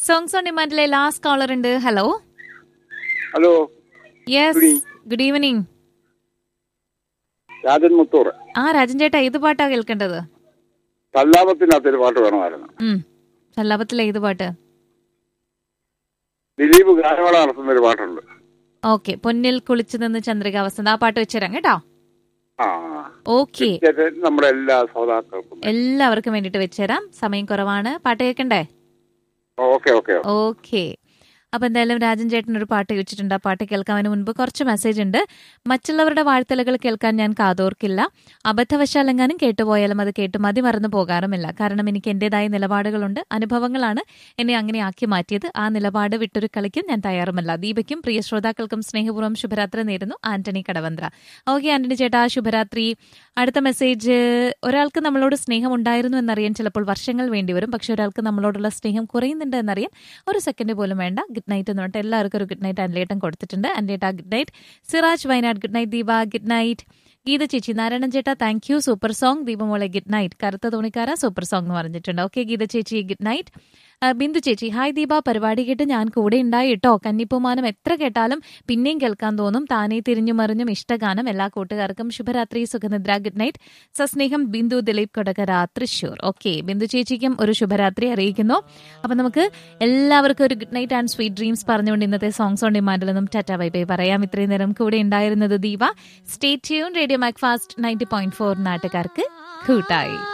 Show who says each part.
Speaker 1: Songs on ഡിമാൻഡിലെ last collar ഉണ്ട്. Hello.
Speaker 2: Hello.
Speaker 1: Yes, good evening.
Speaker 2: Rajan Muthoor.
Speaker 1: Rajan ചേട്ടാ, ഏത് പാട്ടാ കേൾക്കേണ്ടത്?
Speaker 2: സല്ലാപത്തിനകത്തൊരു പാട്ട് വേണമായിരുന്നു.
Speaker 1: സല്ലാപത്തിലെ ഏത് പാട്ട്?
Speaker 2: ദിലീപ് ഗാനമേള നടത്തുന്ന ഒരു പാട്ടുണ്ട്.
Speaker 1: ഓക്കെ, പൊന്നിൽ കുളിച്ചു നിന്ന് ചന്ദ്രിക വസന്ത, ആ പാട്ട് വെച്ചുതരാം കേട്ടോ. ഓക്കെ,
Speaker 2: നമ്മുടെ എല്ലാ ശ്രോതാക്കൾക്കും
Speaker 1: എല്ലാവർക്കും വേണ്ടിട്ട് വെച്ചുതരാം. സമയം കുറവാണ്, പാട്ട് കേൾക്കണ്ടേ? ഓക്കെ. അപ്പൊ എന്തായാലും രാജൻ ചേട്ടൻ ഒരു പാട്ട് വെച്ചിട്ടുണ്ട്. ആ പാട്ട് കേൾക്കാന് മുൻപ് കുറച്ച് മെസ്സേജ് ഉണ്ട്. മറ്റുള്ളവരുടെ വാഴ്ത്തലുകൾ കേൾക്കാൻ ഞാൻ കാതോർക്കില്ല. അബദ്ധവശാലെങ്ങാനും കേട്ടുപോയാലും അത് കേട്ട് മതി മറന്നു പോകാറുമില്ല. കാരണം എനിക്ക് എന്റേതായ നിലപാടുകളുണ്ട്, അനുഭവങ്ങളാണ് എന്നെ അങ്ങനെ ആക്കി മാറ്റിയത്. ആ നിലപാട് വിട്ടൊരു കളിക്കും ഞാൻ തയ്യാറുമല്ല. ദീപയ്ക്കും പ്രിയ ശ്രോതാക്കൾക്കും സ്നേഹപൂർവ്വം ശുഭരാത്രി നേരുന്നു. ആന്റണി കടവന്ത്ര. ഓക്കെ ആന്റണി ചേട്ടാ, ശുഭരാത്രി. അടുത്ത മെസ്സേജ്, ഒരാൾക്ക് നമ്മളോട് സ്നേഹം ഉണ്ടായിരുന്നു എന്നറിയാൻ ചിലപ്പോൾ വർഷങ്ങൾ വേണ്ടിവരും. പക്ഷെ ഒരാൾക്ക് നമ്മളോടുള്ള സ്നേഹം കുറയുന്നുണ്ട് എന്നറിയാൻ ഒരു സെക്കൻഡ് പോലും വേണ്ട. ഗുഡ് നൈറ്റ് എന്ന് പറഞ്ഞിട്ട് എല്ലാവർക്കും ഒരു ഗുഡ് നൈറ്റ് അൻലേട്ടൻ കൊടുത്തിട്ടുണ്ട്. അൻലേട്ട good night. Siraj Wayanad good night. Deepa good night. Geetha ചേച്ചി, നാരായണൻ ചേട്ടാ thank you, super song. ദീപമോളെ good night. കറുത്ത തോണിക്കാര സൂപ്പർ സോങ് എന്ന് പറഞ്ഞിട്ടുണ്ട്. ഓക്കെ ഗീത ചേച്ചി ഗുഡ് നൈറ്റ്. ബിന്ദു ചേച്ചി, ഹായ് ദീപ, പരിപാടി കേട്ട് ഞാൻ കൂടെ ഉണ്ടായി കേട്ടോ. കന്നിപ്പൂമാനം എത്ര കേട്ടാലും പിന്നെയും കേൾക്കാൻ തോന്നും. താനേ തിരിഞ്ഞു മറിഞ്ഞും ഇഷ്ടഗാനം. എല്ലാ കൂട്ടുകാർക്കും ശുഭരാത്രി, സുഖനിദ്ര, ഗുഡ് നൈറ്റ്. സസ്നേഹം ബിന്ദു, ദിലീപ് കൊടകര, തൃശൂർ. ഓക്കെ, ബിന്ദു ചേച്ചിക്കും ഒരു ശുഭരാത്രി അറിയിക്കുന്നു. അപ്പൊ നമുക്ക് എല്ലാവർക്കും ഒരു good night and sweet dreams പറഞ്ഞുകൊണ്ട് ഇന്നത്തെ സോങ്സ് ഓൺ ഡിമാൻഡിൽ നിന്നും ടാറ്റ ബൈ ബൈ പറയാം. ഇത്രയും നേരം കൂടെ ഉണ്ടായിരുന്നത് Deepa. Stay tune. Radio Macfast 90.4 നാട്ടുകാർക്ക് കൂട്ടായി.